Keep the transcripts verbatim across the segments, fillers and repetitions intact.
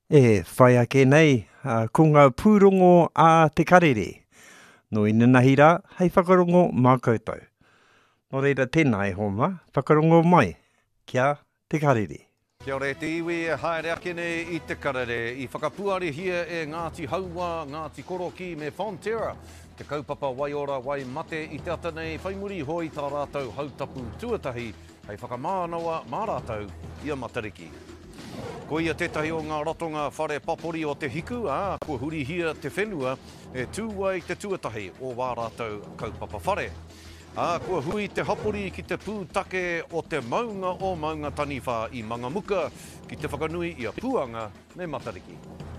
E, whai ake nei, uh, ko ngā pūrongo a te karere. No inanahi rā, hei whakarongo mā koutou. Nō reira tēnā e homa, whakarongo mai, kia te karere. Kia ora te iwi e haere ake nei i te karere. I whakapuari hia e Ngāti Haua, Ngāti Koroki me Fonterra. Te kaupapa wai ora wai mate i te ata nei whaimuri hoi tā rātou hautapu tuatahi. Hei whakamānawa mā rātou ia matariki. Ko ia tētahi o ngā ratonga whare papori o te hiku, ā, ko huri hia te whenua e tūwai te tuatahi o wā rātou kaupapa whare. Ā, kua hui te hapori ki te pūtake o te maunga o maunga taniwha i Mangamuka, ki te whakanui i a Puanga me Matariki.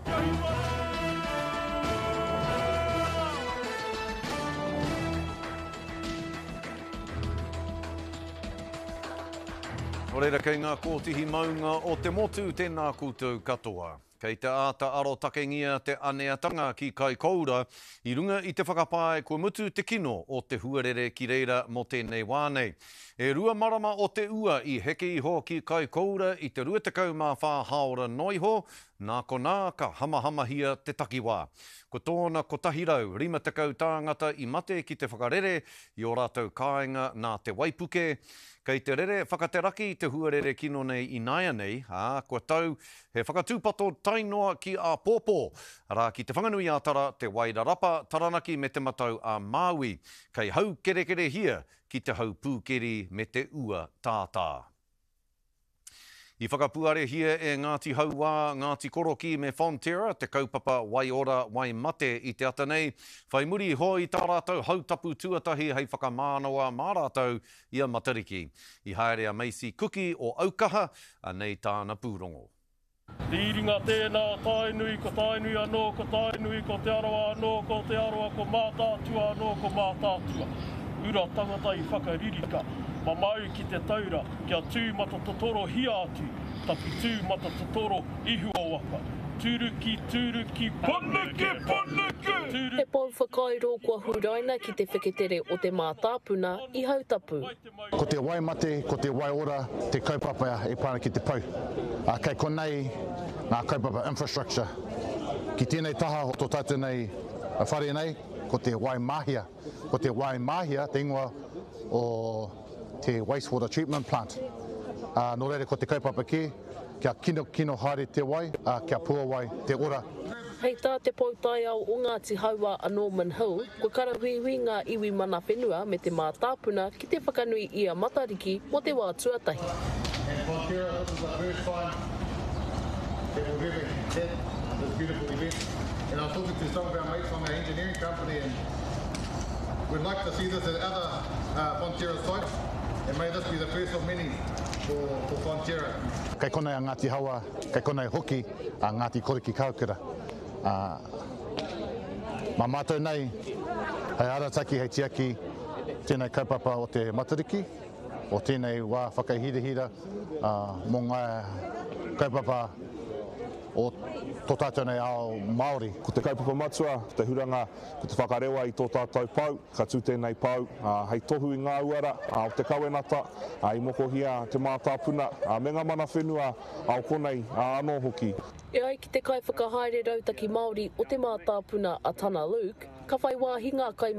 O reira kei ngā kōtihi maunga o te motu tēnā koutou katoa. Kei te āta aro takengia te aneatanga ki kai koura, i runga i te whakapae kua mutu te kino o te huarere ki reira mo tēnei wānei. E rua marama o te ua i heke iho ki kai koura i te rua tekau mā whā haora noiho, nā ko nā ka hamahama hia te takiwā. Ko tōna ko tahirau, rima tekau tāngata i mate ki te whakarere i o rātou kāinga nā te waipuke. Kei te rere whakateraki te huarere kino nei i naia nei, ā, kua tau he whakatūpato tainoa ki a Pōpō. Rā ki te whanganui a tara te Wairarapa taranaki me te matau a Māui. Kei hau kerekere hia ki te hau pūkeri me te ua tātā. I whakapuare hia e Ngāti Haua, Ngāti Koroki me Fonterra, te kaupapa wai ora wai mate i te ata nei. Whai muri hoi tā rātou hautapu tuatahi hei whakamānawa mā rātou ia Matariki. I haere a Macy Kuki o Aukaha, a nei tāna pūrongo. Tīringa tēnā tainui ko tainui anō ko tainui ko te aroa anō ko te aroa ko mātātua anō ko mātātua. Ura tangata i whakaririka. Mamau ki te taura, kia tūmata totoro hia atu, tapi tūmata totoro ihu o waka. Turuki, turuki, panuke, panuke! He pau whakairo kua huraina ki te wheketere o te mātāpuna i hautapu. Ko te wai mate, ko te wai ora, te kaupapa e pāra ki te pau. A kei konei ngā kaupapa infrastructure. Ki tēnei taha o tō tātou nei a whare nei, ko te wai mahia. Ko te wai mahia, te ingoa o te wastewater treatment plant. Uh, no reire ko te kaupapa ki, kia kino kino haere te wai, uh, kia pua wai te ora. Hei tā te pautai au o Ngāti Haua a Norman Hill, ko karahuihui ngā iwi mana whenua me te mātāpuna ki te whakanui i a Matariki mo te wā tuatahi. And Fonterra, this is the first time that we've ever had this beautiful event. And I was talking to some of our mates from our engineering company, and we'd like to see this at other uh, Fonterra sites. And may this be the first of many for, for Fonterra. Kei konei a Ngāti Haua, kei konei hoki a Ngāti Koroki Kaukura. Uh, mā mātou nei, hei arataki, hei tiaki, tēnei kaupapa o te Matariki, o tēnei wā whakahirihira uh, mō ngā kaupapa o tō tātou nei ao Māori. Ko te kaupapa matua, te huranga, ko te whakarewa i tō tātou pau, ka tū tēnei pau, uh, hei tohu i ngā uara, uh, o te kawenata, uh, i moko hia te mātāpuna, uh, me ngā mana whenua, uh, o konei uh, anō hoki. E ai ki te kai whakahaere rautaki Māori o te mātāpuna a Tana Luke, ka whai wāhi ngā kai